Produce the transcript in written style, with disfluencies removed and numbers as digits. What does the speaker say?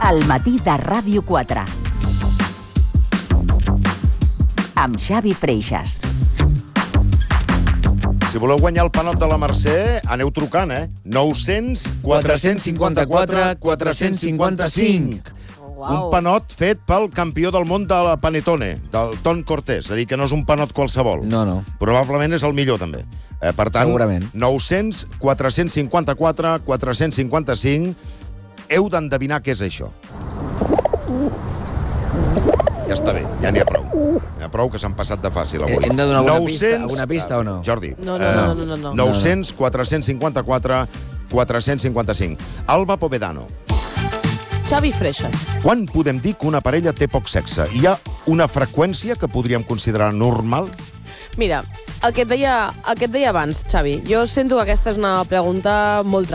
Al matí de Ràdio 4. Amb Xavi Freixas. Si voleu guanyar el panot de la Mercè, aneu trucant, 900 454 455. Un panot fet pel campió del món de la Panettone, del Ton Cortés. És a dir, que no és un panot qualsevol. No. Probablement és el millor, també. Per tant, segurament. 900 454 455. Heu d'endevinar què és això. Ja està bé, ja n'hi ha prou. N'hi ha prou que s'han passat de fàcil avui. Hem de donar alguna pista o no? Jordi. No. 900 454 455. Alba Povedano. Xavi Freixas. Quan podem dir que una parella té poc sexe? Hi ha una freqüència que podríem considerar normal? Mira, el que et deia abans, Xavi, jo sento que aquesta és una pregunta molt